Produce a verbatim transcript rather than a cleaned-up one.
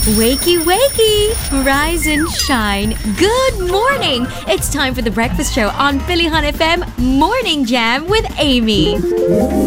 Wakey, wakey! Rise and shine. Good morning! It's time for the breakfast show on Philly Hot F M Morning Jam with Amy.